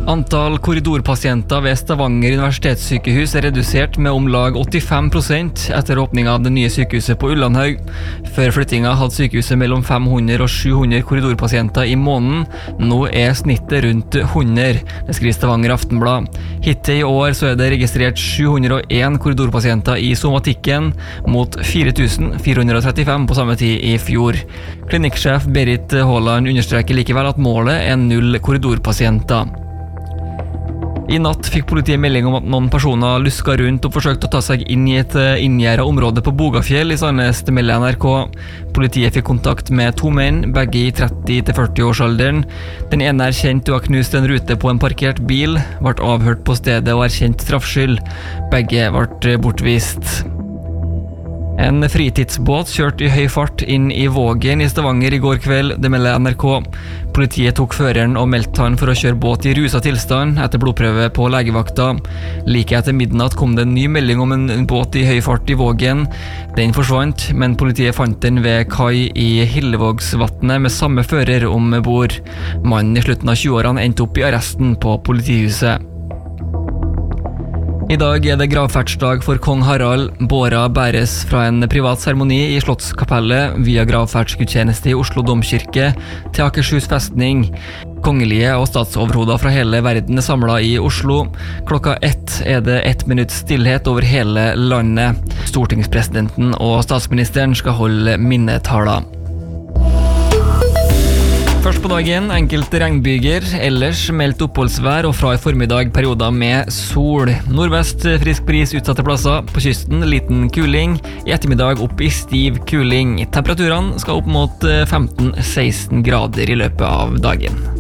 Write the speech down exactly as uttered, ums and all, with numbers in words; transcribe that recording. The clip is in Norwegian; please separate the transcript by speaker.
Speaker 1: Antall korridorpasienter ved Stavanger universitetssykehus er redusert med om lag åttifem prosent etter åpningen av det nye sykehuset på Ullandhaug. Før flyttingen hadde sykehuset mellom fem hundre og sju hundre korridorpasienter i måneden. Nå er snittet rundt hundre, det skriver Stavanger Aftenblad. Hittil i år så er det registrert sju hundre og en korridorpasienter i somatikken, mot fire tusen fire hundre og trettifem på samme tid i fjor. Klinikksjef Berit Haaland understreker likevel at målet er null korridorpasienter. I natt fikk politiet melding om at noen personer luska rundt og forsøkte å ta seg inn i et inngjerdet område på Bogafjell i Sandnes, det melder N R K. Politiet fikk kontakt med to menn, begge i tretti til førti årsalderen. Den ene er kjent å ha knust en rute på en parkert bil, ble avhørt på stedet og erkjent straffskyld. Begge ble bortvist. En fritidsbåt kjørte i høy fart inn i Vågen i Stavanger i går kveld, det melder N R K. Politiet tok føreren og meldte han for å kjøre båt i rusa tilstand etter blodprøve på legevakta. Like etter midnatt kom det en ny melding om en båt i høy fart i Vågen. Den forsvant, men politiet fant den ved kai i Hillevågsvatnet med samme fører om bord. Mannen i slutten av tjueårene endte opp i arresten på politihuset. I dag er det gravferdsdag for kong Harald. Båra bæres fra en privat seremoni i Slottskapellet via gravferdsgudstjeneste i Oslo domkirke til Akershus festning. Kongelige og statsoverhoder fra hele verden er samlet i Oslo. Klokka ett er det ett minutts stillhet over hele landet. Stortingspresidenten og statsministeren skal holde minnetaler. Først på dagen, enkelte regnbyger, ellers meldt oppholdsvær og fra i formiddag perioder med sol. Nordvest frisk bris utsatte plasser, på kysten liten kuling, i ettermiddag opp i stiv kuling. Temperaturene skal opp mot femten til seksten grader i løpet av dagen.